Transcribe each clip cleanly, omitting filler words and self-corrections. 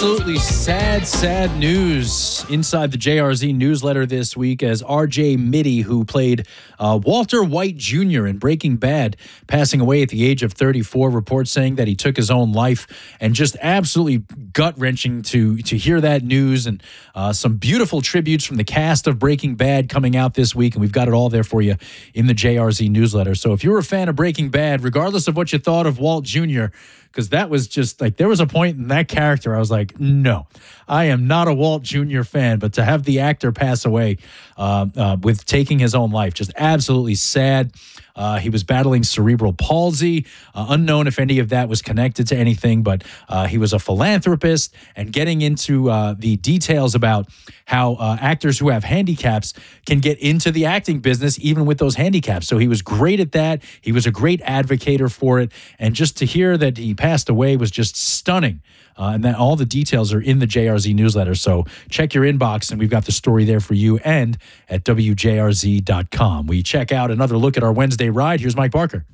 Absolutely sad news inside the JRZ newsletter this week as R.J. Mitty, who played Walter White Jr. in Breaking Bad, passing away at the age of 34. Reports saying that he took his own life, and just absolutely gut-wrenching to hear that news, and some beautiful tributes from the cast of Breaking Bad coming out this week, and we've got it all there for you in the JRZ newsletter. So if you're a fan of Breaking Bad, regardless of what you thought of Walt Jr., because that was just like, there was a point in that character I was like, no, I am not a Walt Jr. fan. But to have the actor pass away with taking his own life, just absolutely sad. He was battling cerebral palsy. Unknown if any of that was connected to anything, but he was a philanthropist, and getting into the details about how actors who have handicaps can get into the acting business even with those handicaps. So he was great at that. He was a great advocator for it. And just to hear that he passed away was just stunning. And then all the details are in the JRZ newsletter. So check your inbox, and we've got the story there for you, and at WJRZ.com. We check out another look at our Wednesday ride. Here's Mike Barker.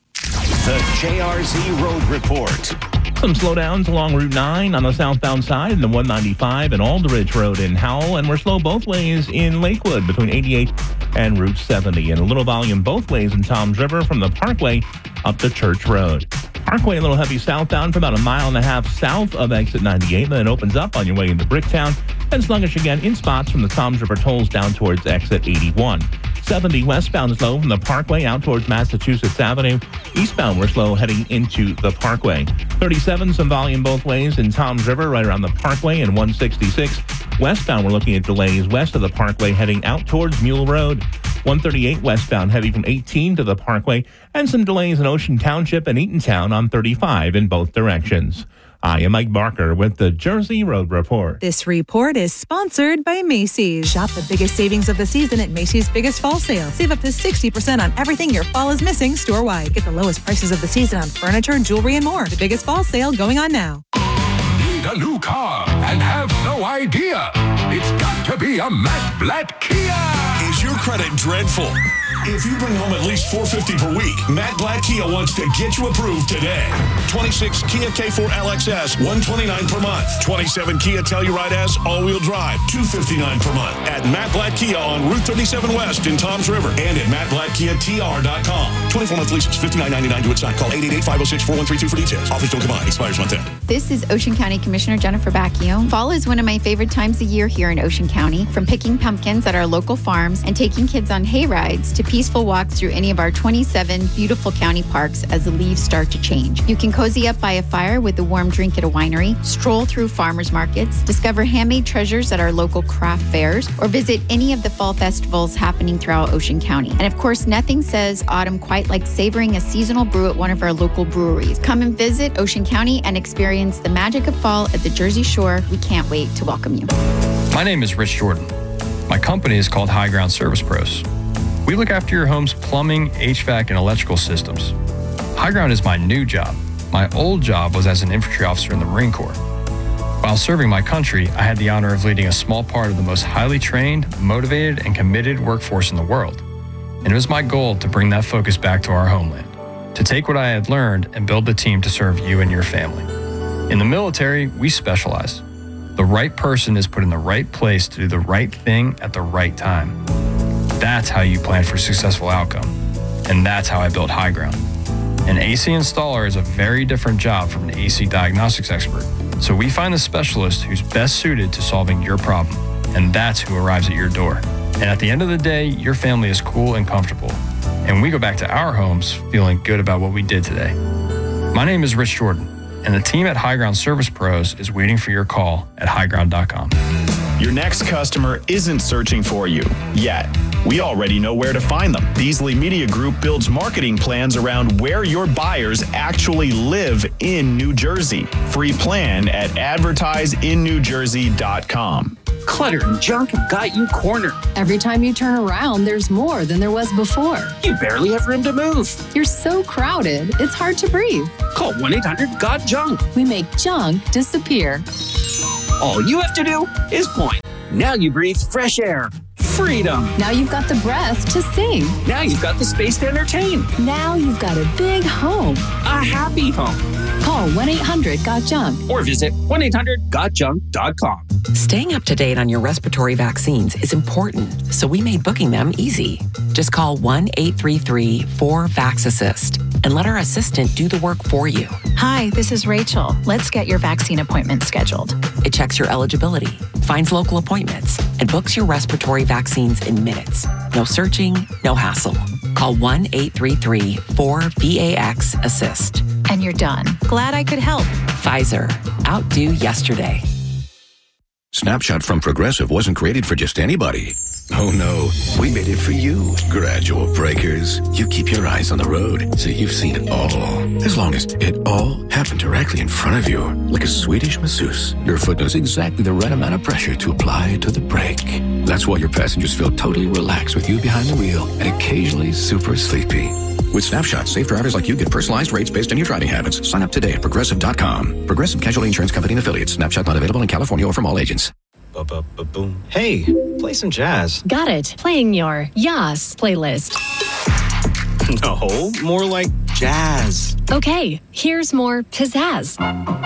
The JRZ Road Report. Some slowdowns along Route 9 on the southbound side, and the 195 and Aldridge Road in Howell, and we're slow both ways in Lakewood between 88 and Route 70, and a little volume both ways in Toms River from the Parkway up to Church Road. Parkway a little heavy southbound for about a mile and a half south of exit 98, then it opens up on your way into Bricktown, and sluggish again in spots from the Toms River tolls down towards exit 81. 70 westbound is slow from the Parkway out towards Massachusetts Avenue. Eastbound, we're slow heading into the Parkway. 37, some volume both ways in Toms River right around the Parkway, and 166. Westbound, we're looking at delays west of the Parkway heading out towards Mule Road. 138 westbound heavy from 18 to the Parkway, and some delays in Ocean Township and Eatontown on 35 in both directions. I am Mike Barker with the Jersey Road Report. This report is sponsored by Macy's. Shop the biggest savings of the season at Macy's Biggest Fall Sale. Save up to 60% on everything your fall is missing store-wide. Get the lowest prices of the season on furniture, jewelry, and more. The Biggest Fall Sale going on now. Need a new car and have no idea? It's got to be a Matt Blatt Kia. Is your credit dreadful? If you bring home at least $450 per week, Matt Blatt Kia wants to get you approved today. 26 Kia K4 LXS, $129 per month. 27 Kia Telluride S, all-wheel drive, $259 per month. At Matt Blatt Kia on Route 37 West in Toms River, and at MattBlattKiaTR.com. 24-month leases, $59.99 to sign. Call 888-506-4132 for details. Offers don't combine. Expires month end. This is Ocean County Commissioner Jennifer Bacchio. Fall is one of my favorite times of year here in Ocean County. From picking pumpkins at our local farms and taking kids on hay rides to peaceful walks through any of our 27 beautiful county parks as the leaves start to change. You can cozy up by a fire with a warm drink at a winery, stroll through farmers markets, discover handmade treasures at our local craft fairs, or visit any of the fall festivals happening throughout Ocean County. And of course, nothing says autumn quite like savoring a seasonal brew at one of our local breweries. Come and visit Ocean County and experience the magic of fall at the Jersey Shore. We can't wait to welcome you. My name is Rich Jordan. My company is called High Ground Service Pros. We look after your home's plumbing, HVAC, and electrical systems. High Ground is my new job. My old job was as an infantry officer in the Marine Corps. While serving my country, I had the honor of leading a small part of the most highly trained, motivated, and committed workforce in the world. And it was my goal to bring that focus back to our homeland, to take what I had learned and build the team to serve you and your family. In the military, we specialize. The right person is put in the right place to do the right thing at the right time. That's how you plan for a successful outcome. And that's how I built High Ground. An AC installer is a very different job from an AC diagnostics expert. So we find the specialist who's best suited to solving your problem. And that's who arrives at your door. And at the end of the day, your family is cool and comfortable. And we go back to our homes feeling good about what we did today. My name is Rich Jordan, and the team at High Ground Service Pros is waiting for your call at highground.com. Your next customer isn't searching for you yet. We already know where to find them. Beasley Media Group builds marketing plans around where your buyers actually live in New Jersey. Free plan at advertiseinnewjersey.com. Clutter and junk have got you cornered. Every time you turn around, there's more than there was before. You barely have room to move. You're so crowded, it's hard to breathe. Call 1-800-GOT-JUNK. We make junk disappear. All you have to do is point. Now you breathe fresh air. Freedom. Now you've got the breath to sing. Now you've got the space to entertain. Now you've got a big home. A happy home. Call Call 1-800-GOT-JUNK. Or visit 1-800-GOTJUNK.com. Staying up to date on your respiratory vaccines is important, so we made booking them easy. Just call 1-833-4VAX-ASSIST and let our assistant do the work for you. Hi, this is Rachel. Let's get your vaccine appointment scheduled. It checks your eligibility, finds local appointments, and books your respiratory vaccines in minutes. No searching, no hassle. Call 1-833-4VAX-ASSIST. And you're done. Glad I could help. Pfizer. Outdo yesterday. Snapshot from Progressive wasn't created for just anybody. Oh no, we made it for you. Gradual breakers. You keep your eyes on the road, so you've seen it all. As long as it all happened directly in front of you, like a Swedish masseuse, your foot knows exactly the right amount of pressure to apply to the brake. That's why your passengers feel totally relaxed with you behind the wheel and occasionally super sleepy. With Snapshot, safe drivers like you get personalized rates based on your driving habits. Sign up today at Progressive.com. Progressive Casualty Insurance Company and Affiliates. Snapshot not available in California or from all agents. Boom. Hey, play some jazz. Got it. Playing your Yas playlist. No, more like jazz. Okay, here's more pizzazz.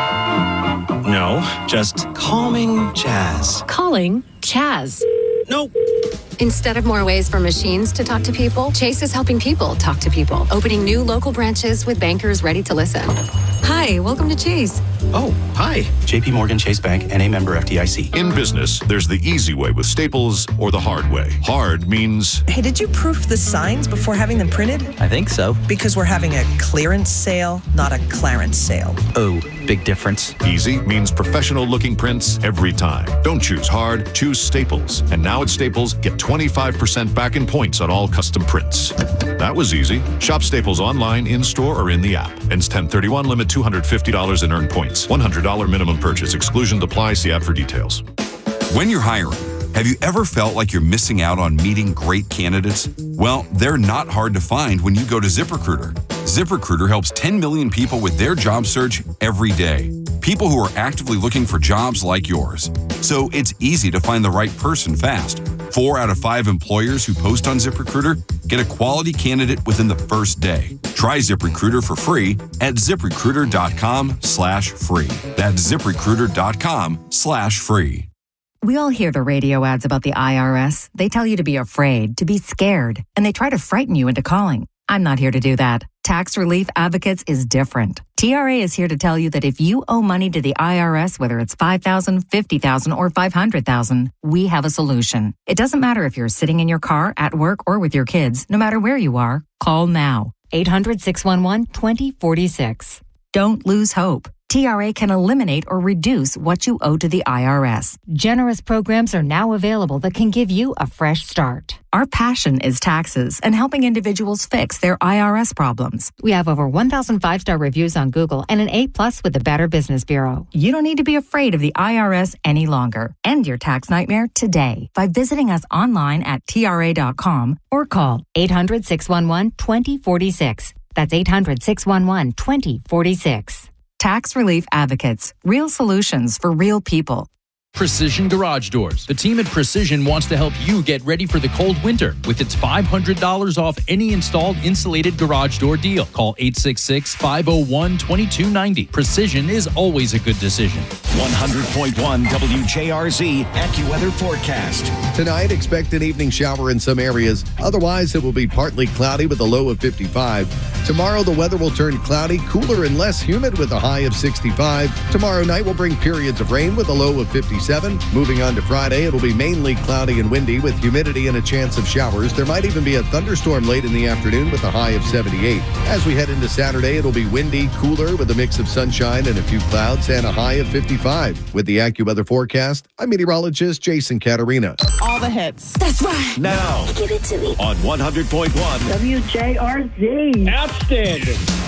No, just calming jazz. Calling Chaz. Nope. Instead of more ways for machines to talk to people, Chase is helping people talk to people, opening new local branches with bankers ready to listen. Hi, welcome to Chase. Oh, hi. JP Morgan Chase Bank, and a member FDIC. In business, there's the easy way with Staples or the hard way. Hard means... Hey, did you proof the signs before having them printed? I think so. Because we're having a clearance sale, not a Clarence sale. Oh, big difference. Easy means professional-looking prints every time. Don't choose hard, choose Staples. And now at Staples, get 25% back in points on all custom prints. That was easy. Shop Staples online, in-store, or in the app. Ends 10/31, limit $250 in earned points. $100 minimum purchase. Exclusion applies. See app for details. When you're hiring, have you ever felt like you're missing out on meeting great candidates? Well, they're not hard to find when you go to ZipRecruiter. ZipRecruiter helps 10 million people with their job search every day. People who are actively looking for jobs like yours. So it's easy to find the right person fast. 4 out of 5 employers who post on ZipRecruiter get a quality candidate within the first day. Try ZipRecruiter for free at ZipRecruiter.com/free. That's ZipRecruiter.com/free. We all hear the radio ads about the IRS. They tell you to be afraid, to be scared, and they try to frighten you into calling. I'm not here to do that. Tax Relief Advocates is different. TRA is here to tell you that if you owe money to the IRS, whether it's $5,000, $50,000, or $500,000, we have a solution. It doesn't matter if you're sitting in your car, at work, or with your kids. No matter where you are, call now. 800-611-2046. Don't lose hope. TRA can eliminate or reduce what you owe to the IRS. Generous programs are now available that can give you a fresh start. Our passion is taxes and helping individuals fix their IRS problems. We have over 1,000 5-star reviews on Google and an A+ with the Better Business Bureau. You don't need to be afraid of the IRS any longer. End your tax nightmare today by visiting us online at TRA.com or call 800-611-2046. That's 800-611-2046. Tax Relief Advocates. Real solutions for real people. Precision Garage Doors. The team at Precision wants to help you get ready for the cold winter with its $500 off any installed insulated garage door deal. Call 866-501-2290. Precision is always a good decision. 100.1 WJRZ AccuWeather forecast. Tonight, expect an evening shower in some areas. Otherwise, it will be partly cloudy with a low of 55. Tomorrow, the weather will turn cloudy, cooler, and less humid with a high of 65. Tomorrow night will bring periods of rain with a low of 57. Moving on to Friday, it'll be mainly cloudy and windy with humidity and a chance of showers. There might even be a thunderstorm late in the afternoon with a high of 78. As we head into Saturday, it'll be windy, cooler with a mix of sunshine and a few clouds and a high of 55. With the AccuWeather forecast, I'm meteorologist Jason Caterina. All the hits. That's right. Now, give it to me. On 100.1 WJRZ. Outstanding.